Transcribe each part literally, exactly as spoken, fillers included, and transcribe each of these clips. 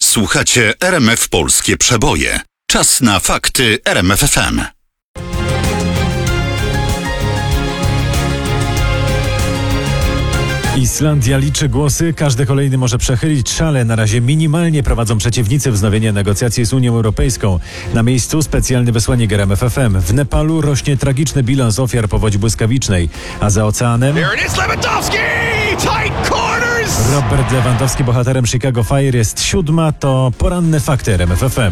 Słuchacie R M F Polskie Przeboje. Czas na fakty R M F F M. Islandia liczy głosy, każdy kolejny może przechylić szale. Na razie minimalnie prowadzą przeciwnicy wznowienia negocjacji z Unią Europejską. Na miejscu specjalny wysłannik R M F F M. W Nepalu rośnie tragiczny bilans ofiar powodzi błyskawicznej, a za oceanem Robert Lewandowski, bohaterem Chicago Fire. Jest siódma, to poranne fakty R M F F M.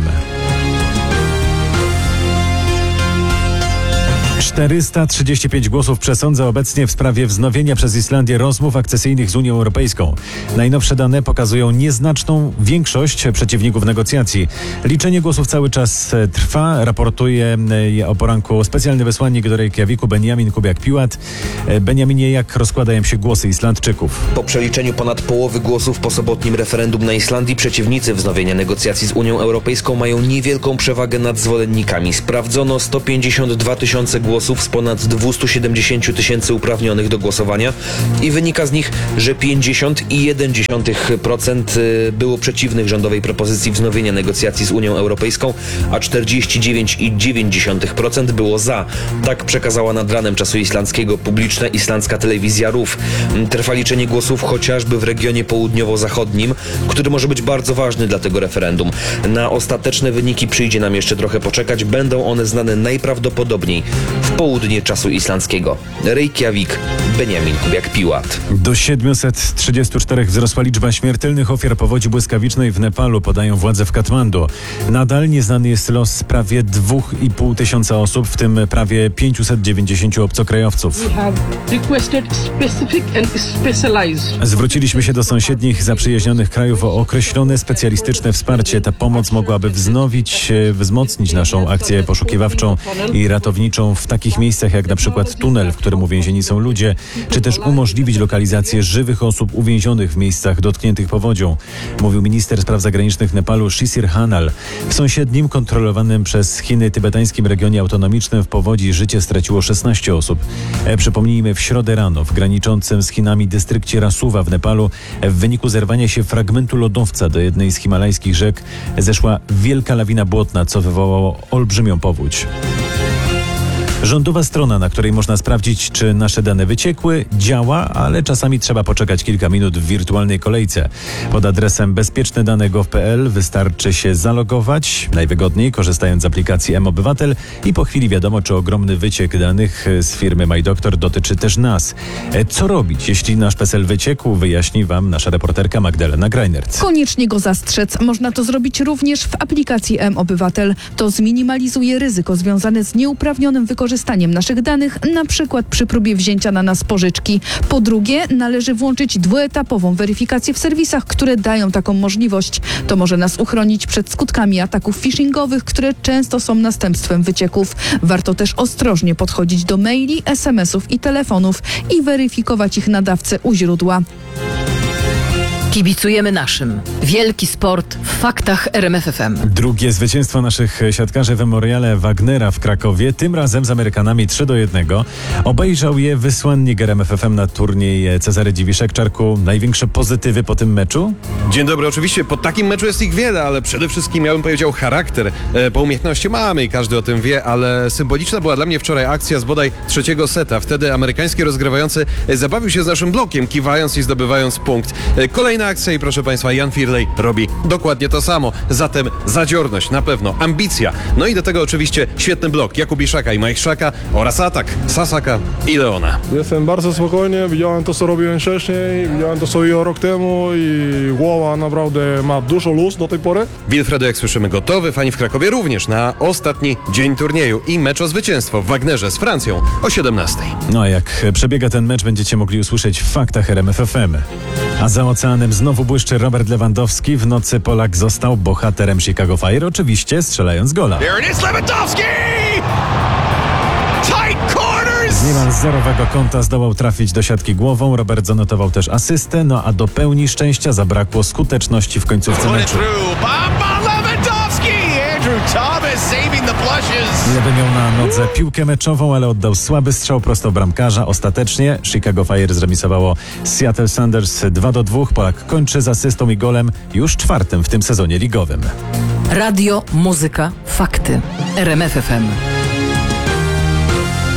czterysta trzydzieści pięć głosów przesądza obecnie w sprawie wznowienia przez Islandię rozmów akcesyjnych z Unią Europejską. Najnowsze dane pokazują nieznaczną większość przeciwników negocjacji. Liczenie głosów cały czas trwa. Raportuje o poranku specjalny wysłannik do Reykjaviku Benjamin Kubiak-Piłat. Benjaminie, jak rozkładają się głosy Islandczyków? Po przeliczeniu ponad połowy głosów po sobotnim referendum na Islandii przeciwnicy wznowienia negocjacji z Unią Europejską mają niewielką przewagę nad zwolennikami. Sprawdzono sto pięćdziesiąt dwa tysiące głosów z ponad dwieście siedemdziesiąt tysięcy uprawnionych do głosowania i wynika z nich, że pięćdziesiąt przecinek jeden procent było przeciwnych rządowej propozycji wznowienia negocjacji z Unią Europejską, a czterdzieści dziewięć przecinek dziewięć procent było za. Tak przekazała nad ranem czasu islandzkiego publiczna islandzka telewizja R U F. Trwa liczenie głosów chociażby w regionie południowo-zachodnim, który może być bardzo ważny dla tego referendum. Na ostateczne wyniki przyjdzie nam jeszcze trochę poczekać. Będą one znane najprawdopodobniej w południe czasu islandzkiego. Reykjavik, Benjamin Kubiak-Piłat. Do siedmiuset trzydziestu czterech wzrosła liczba śmiertelnych ofiar powodzi błyskawicznej w Nepalu, podają władze w Katmandu. Nadal nieznany jest los prawie dwóch i pół tysiąca osób, w tym prawie pięćset dziewięćdziesięciu obcokrajowców. Zwróciliśmy się do sąsiednich zaprzyjaźnionych krajów o określone specjalistyczne wsparcie. Ta pomoc mogłaby wznowić, wzmocnić naszą akcję poszukiwawczą i ratowniczą w takich miejscach jak na przykład tunel, w którym uwięzieni są ludzie, czy też umożliwić lokalizację żywych osób uwięzionych w miejscach dotkniętych powodzią, mówił minister spraw zagranicznych Nepalu Shishir Hanal. W sąsiednim, kontrolowanym przez Chiny tybetańskim regionie autonomicznym w powodzi życie straciło szesnaście osób. E, przypomnijmy, w środę rano w graniczącym z Chinami dystrykcie Rasuwa w Nepalu w wyniku zerwania się fragmentu lodowca do jednej z himalajskich rzek zeszła wielka lawina błotna, co wywołało olbrzymią powódź. Rządowa strona, na której można sprawdzić, czy nasze dane wyciekły, działa, ale czasami trzeba poczekać kilka minut w wirtualnej kolejce. Pod adresem bezpieczne dane kropka gov kropka pe el wystarczy się zalogować, najwygodniej korzystając z aplikacji mObywatel, i po chwili wiadomo, czy ogromny wyciek danych z firmy MyDoctor dotyczy też nas. Co robić, jeśli nasz PESEL wyciekł, wyjaśni Wam nasza reporterka Magdalena Greinert. Koniecznie go zastrzec. Można to zrobić również w aplikacji mObywatel. To zminimalizuje ryzyko związane z nieuprawnionym wykorzystaniem Korzystaniem naszych danych, na przykład przy próbie wzięcia na nas pożyczki. Po drugie, należy włączyć dwuetapową weryfikację w serwisach, które dają taką możliwość. To może nas uchronić przed skutkami ataków phishingowych, które często są następstwem wycieków. Warto też ostrożnie podchodzić do maili, es em esów i telefonów i weryfikować ich nadawcę u źródła. Kibicujemy naszym. Wielki sport w faktach R M F F M. Drugie zwycięstwo naszych siatkarzy w Memoriale Wagnera w Krakowie, tym razem z Amerykanami trzy do jednego. Obejrzał je wysłannik R M F F M na turniej Cezary Dziwiszek. Czarku, największe pozytywy po tym meczu? Dzień dobry, oczywiście po takim meczu jest ich wiele, ale przede wszystkim ja bym powiedział charakter. E, po umiejętności mamy i każdy o tym wie, ale symboliczna była dla mnie wczoraj akcja z bodaj trzeciego seta. Wtedy amerykański rozgrywający zabawił się z naszym blokiem, kiwając i zdobywając punkt. E, kolejna akcja i proszę Państwa, Jan Firley robi dokładnie to samo. Zatem zadziorność, na pewno, ambicja. No i do tego oczywiście świetny blok Jakubiszaka i Majchrzaka oraz atak Sasaka i Leona. Jestem bardzo spokojny, widziałem to, co robiłem wcześniej, widziałem to, co robiłem rok temu i głowa naprawdę ma dużo luz do tej pory. Wilfredo, jak słyszymy, gotowy. Fani w Krakowie również na ostatni dzień turnieju i mecz o zwycięstwo w Wagnerze z Francją o siedemnastej. No a jak przebiega ten mecz, będziecie mogli usłyszeć w faktach R M F F M. A za oceanem znowu błyszczy Robert Lewandowski. W nocy Polak został bohaterem Chicago Fire, oczywiście strzelając gola. Z niemal zerowego kąta zdołał trafić do siatki głową. Robert zanotował też asystę, no a do pełni szczęścia zabrakło skuteczności w końcówce meczu. Thomas saving the blushes. Leby miał na nodze piłkę meczową, ale oddał słaby strzał prosto w bramkarza. Ostatecznie Chicago Fire zremisowało Seattle Sounders dwa do dwóch. Polak kończy z asystą i golem już czwartym w tym sezonie ligowym. Radio, muzyka, fakty. R M F F M.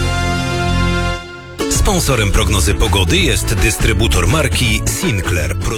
Sponsorem prognozy pogody jest dystrybutor marki Sinclair.